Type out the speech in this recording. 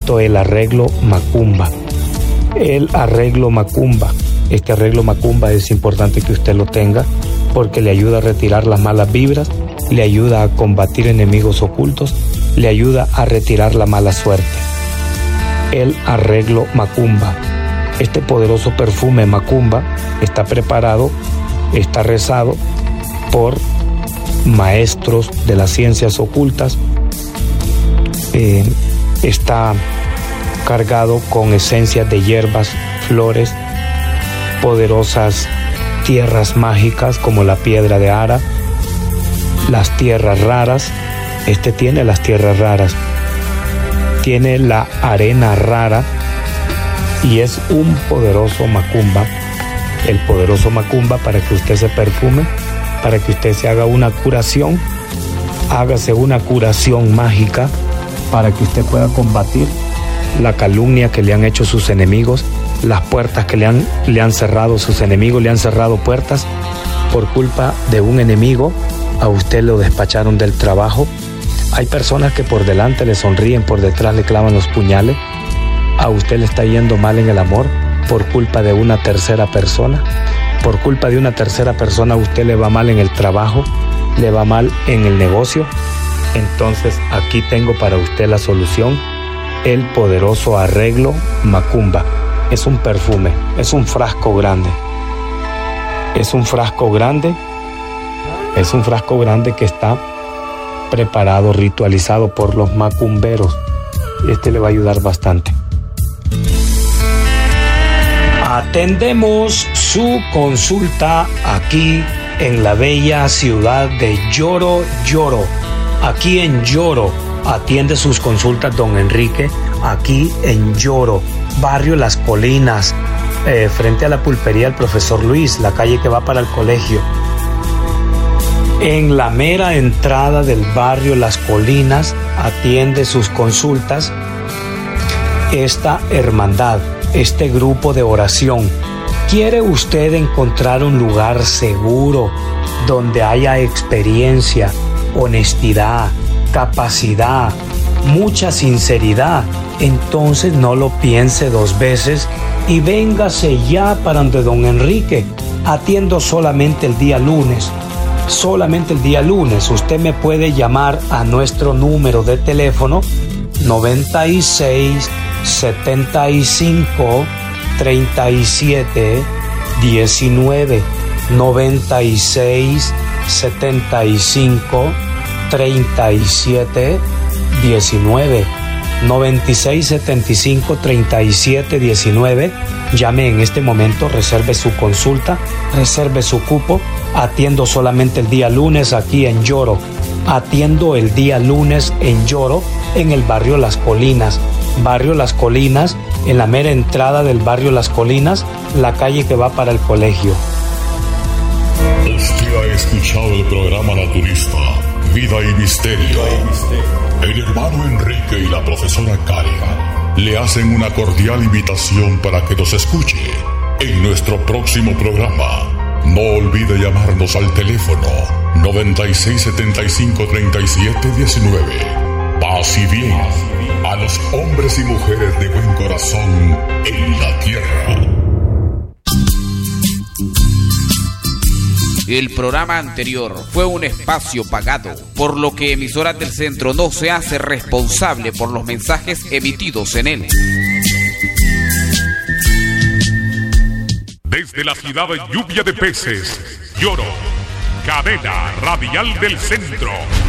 visto el arreglo macumba. El arreglo macumba. Este arreglo macumba es importante que usted lo tenga porque le ayuda a retirar las malas vibras, le ayuda a combatir enemigos ocultos, le ayuda a retirar la mala suerte. El arreglo macumba. Este poderoso perfume macumba está preparado, está rezado por maestros de las ciencias ocultas. Está cargado con esencias de hierbas, flores, poderosas tierras mágicas como la piedra de Ara, las tierras raras. Este tiene las tierras raras, tiene la arena rara y es un poderoso macumba. El poderoso macumba para que usted se perfume, para que usted se haga una curación, hágase una curación mágica para que usted pueda combatir la calumnia que le han hecho sus enemigos, las puertas que le han cerrado sus enemigos, le han cerrado puertas por culpa de un enemigo. A usted lo despacharon del trabajo. Hay personas que por delante le sonríen, por detrás le clavan los puñales. A usted le está yendo mal en el amor por culpa de una tercera persona. Por culpa de una tercera persona a usted le va mal en el trabajo, le va mal en el negocio. Entonces aquí tengo para usted la solución, el poderoso arreglo macumba. Es un perfume, es un frasco grande. Es un frasco grande que está preparado, ritualizado por los macumberos. Este le va a ayudar bastante. Atendemos su consulta aquí en la bella ciudad de Lloro. Aquí en Lloro atiende sus consultas don Enrique, aquí en Lloro, barrio Las Colinas, frente a la pulpería del profesor Luis, la calle que va para el colegio. En la mera entrada del barrio Las Colinas atiende sus consultas esta hermandad, este grupo de oración. ¿Quiere usted encontrar un lugar seguro donde haya experiencia, honestidad, capacidad, mucha sinceridad? Entonces no lo piense dos veces y véngase ya para donde don Enrique. Atiendo solamente el día lunes. Solamente el día lunes. Usted me puede llamar a nuestro número de teléfono 96 75 37 19 96 75 37 19 96 75 37 19. Llame en este momento, reserve su consulta, reserve su cupo. Atiendo solamente el día lunes aquí en Lloro. Atiendo el día lunes en Lloro, en el barrio Las Colinas. Barrio Las Colinas, en la mera entrada del barrio Las Colinas, la calle que va para el colegio. Usted ha escuchado el programa naturista Vida y Misterio. El hermano Enrique y la profesora Karen le hacen una cordial invitación para que nos escuche en nuestro próximo programa. No olvide llamarnos al teléfono 96 75 37 19. Paz y bien a los hombres y mujeres de buen corazón en la tierra. El programa anterior fue un espacio pagado, por lo que Emisoras del Centro no se hace responsable por los mensajes emitidos en él. Desde la ciudad de Lluvia de Peces, Lloro, cadena radial del Centro.